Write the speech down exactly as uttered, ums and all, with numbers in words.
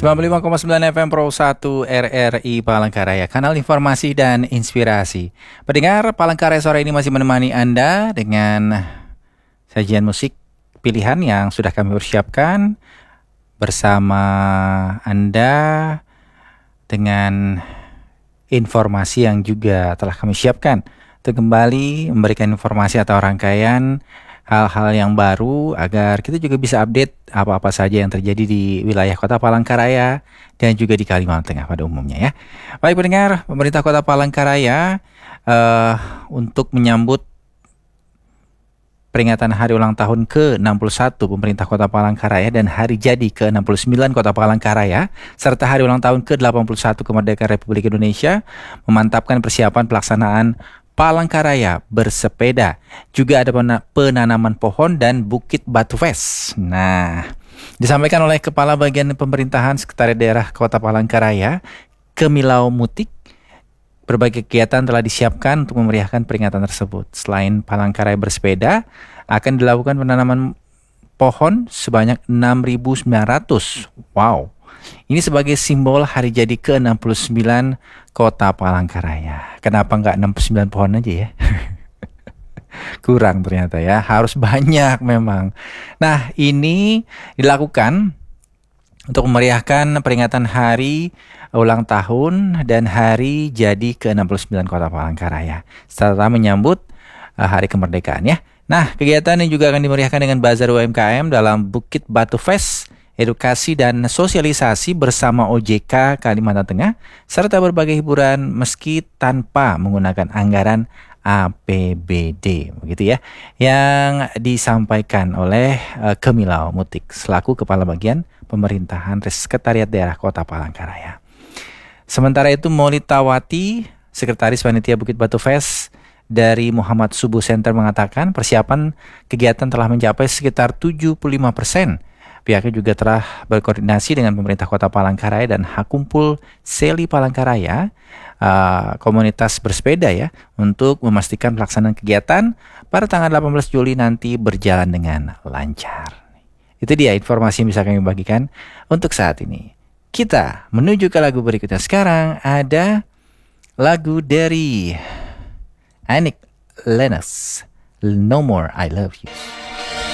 sembilan puluh lima koma sembilan F M Pro satu R R I Palangkaraya, kanal informasi dan inspirasi. Pendengar, Palangkaraya sore ini masih menemani Anda dengan sajian musik pilihan yang sudah kami persiapkan bersama Anda dengan informasi yang juga telah kami siapkan untuk kembali memberikan informasi atau rangkaian hal-hal yang baru agar kita juga bisa update apa-apa saja yang terjadi di wilayah Kota Palangkaraya dan juga di Kalimantan Tengah pada umumnya ya. Baik pendengar, pemerintah Kota Palangkaraya uh, untuk menyambut peringatan hari ulang tahun ke enam puluh satu pemerintah Kota Palangkaraya dan hari jadi ke enam puluh sembilan Kota Palangkaraya serta hari ulang tahun ke delapan puluh satu kemerdekaan Republik Indonesia memantapkan persiapan pelaksanaan Palangkaraya bersepeda. Juga ada penanaman pohon dan Bukit Batu Fest. Nah, disampaikan oleh Kepala Bagian Pemerintahan Sekretariat Daerah Kota Palangkaraya, Kemilau Mutik. Berbagai kegiatan telah disiapkan untuk memeriahkan peringatan tersebut. Selain Palangkaraya bersepeda, akan dilakukan penanaman pohon sebanyak enam ribu sembilan ratus. Wow. Ini sebagai simbol hari jadi ke enam puluh sembilan Kota Palangkaraya. Kenapa nggak enam puluh sembilan pohon aja ya? Kurang ternyata ya, harus banyak memang. Nah, ini dilakukan untuk memeriahkan peringatan hari ulang tahun dan hari jadi ke enam puluh sembilan Kota Palangkaraya serta menyambut uh, hari kemerdekaan ya. Nah, kegiatan ini juga akan dimeriahkan dengan bazar U M K M dalam Bukit Batu Fest, edukasi dan sosialisasi bersama O J K Kalimantan Tengah, serta berbagai hiburan meski tanpa menggunakan anggaran A P B D, begitu ya, yang disampaikan oleh uh, Kemilau Mutik selaku Kepala Bagian Pemerintahan Sekretariat Daerah Kota Palangkaraya. Sementara itu, Molitawati, Sekretaris Panitia Bukit Batu Fest dari Muhammad Subuh Center mengatakan persiapan kegiatan telah mencapai sekitar tujuh puluh lima persen. Pihaknya juga telah berkoordinasi dengan pemerintah Kota Palangkaraya dan Hakumpul Seli Palangkaraya, uh, komunitas bersepeda ya, untuk memastikan pelaksanaan kegiatan pada tanggal delapan belas Juli nanti berjalan dengan lancar. Itu dia informasi yang bisa kami bagikan untuk saat ini. Kita menuju ke lagu berikutnya. Sekarang ada lagu dari Annick Lennox, No More I Love You.